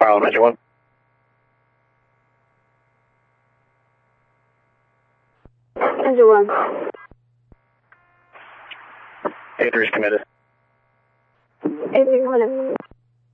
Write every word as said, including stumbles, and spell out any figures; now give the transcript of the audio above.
Harlem, engine one. Engine one. eight three is committed. eight three committed.